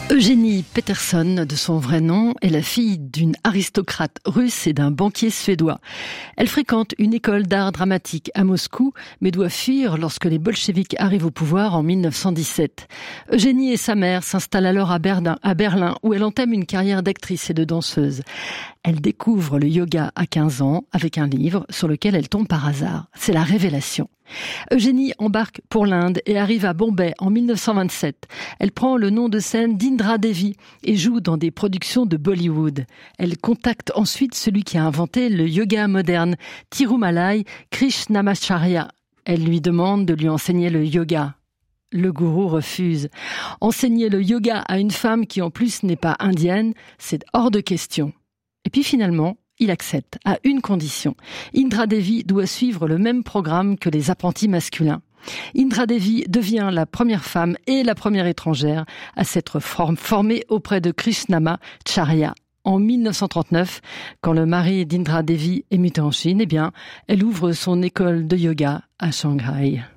Eugénie Peterson, de son vrai nom, est la fille d'une aristocrate russe et d'un banquier suédois. Elle fréquente une école d'art dramatique à Moscou, mais doit fuir lorsque les bolcheviks arrivent au pouvoir en 1917. Eugénie et sa mère s'installent alors à Berlin, où elle entame une carrière d'actrice et de danseuse. Elle découvre le yoga à 15 ans avec un livre sur lequel elle tombe par hasard. C'est la révélation. Eugénie embarque pour l'Inde et arrive à Bombay en 1927. Elle prend le nom de scène d'Indra Devi et joue dans des productions de Bollywood. Elle contacte ensuite celui qui a inventé le yoga moderne, Tirumalai Krishnamacharya. Elle lui demande de lui enseigner le yoga. Le gourou refuse. Enseigner le yoga à une femme qui en plus n'est pas indienne, c'est hors de question. Et puis finalement, il accepte, à une condition. Indra Devi doit suivre le même programme que les apprentis masculins. Indra Devi devient la première femme et la première étrangère à s'être formée auprès de Krishnamacharya. En 1939, quand le mari d'Indra Devi est muté en Chine, elle ouvre son école de yoga à Shanghai.